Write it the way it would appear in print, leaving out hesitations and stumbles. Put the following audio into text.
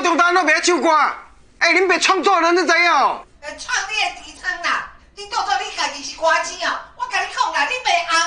动单都袂唱歌，哎，恁别创作人，你知影哦？ 创你的底层啦，你当作你家己是歌星哦。我甲你讲啦，你袂红